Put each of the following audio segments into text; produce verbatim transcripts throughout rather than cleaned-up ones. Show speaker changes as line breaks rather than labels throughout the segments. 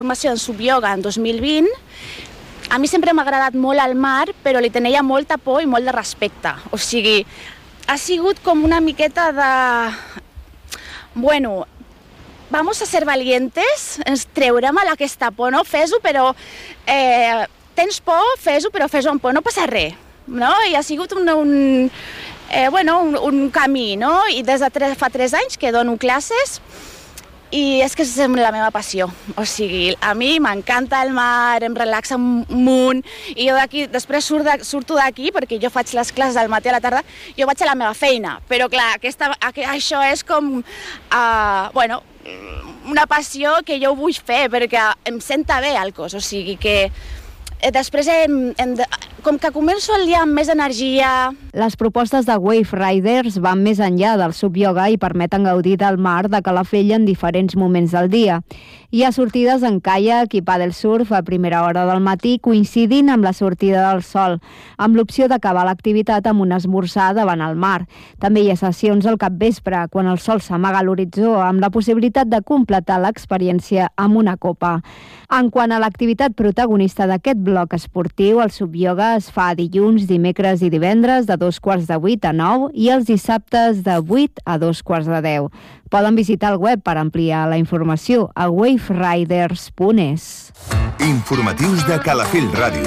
formació en subioga en dos mil vint. A mi sempre m'ha agradat molt el mar, però li tenia molta por i molt de respecte. O sigui, ha sigut com una miqueta de... Bueno, vamos a ser valientes, ens treurem aquesta por, no? Fes-ho, però... Eh, tens por, fes-ho, però fes-ho amb por, no passa res. No? I ha sigut un... un eh, bueno, un, un camí, no? I des de tres, fa tres anys que dono classes i és que és la meva passió. O sigui, a mi m'encanta el mar, em relaxa un munt, i jo d'aquí, després surt de, surto d'aquí, perquè jo faig les classes al matí a la tarda, jo vaig a la meva feina, però clar, aquesta, això és com, uh, bueno, una passió que jo vull fer, perquè em senta bé el cos, o sigui que després, hem, hem de, com que començo el dia amb més energia...
Les propostes de Wave Riders van més enllà del subioga i permeten gaudir del mar de Calafell en diferents moments del dia. Hi ha sortides en caiac i paddle surf a primera hora del matí, coincidint amb la sortida del sol, amb l'opció d'acabar l'activitat amb un esmorzar davant el mar. També hi ha sessions al capvespre, quan el sol s'amaga a l'horitzó, amb la possibilitat de completar l'experiència amb una copa. En quant a l'activitat protagonista d'aquest bloc esportiu, el subioga es fa dilluns, dimecres i divendres de dos quarts de vuit a nou i els dissabtes de vuit a dos quarts de deu. Poden visitar el web per ampliar la informació a wave riders punt es.
Informatius de Calafell Ràdio.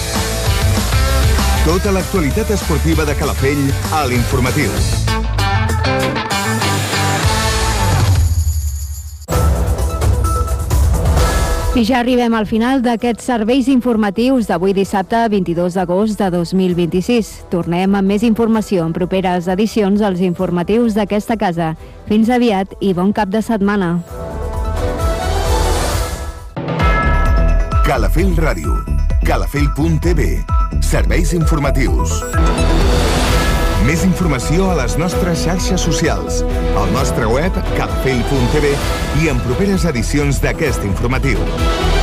Tota l'actualitat esportiva de Calafell a l'Informatiu.
I ja arribem al final d'aquests serveis informatius d'avui dissabte vint-i-dos d'agost de dos mil vint-i-sis. Tornem amb més informació en properes edicions als informatius d'aquesta casa. Fins aviat i bon cap de setmana.
Calafell Ràdio. Calafell punt tv. Serveis informatius. Més informació a les nostres xarxes socials, al nostre web calafell punt tv i en properes edicions d'aquest informatiu.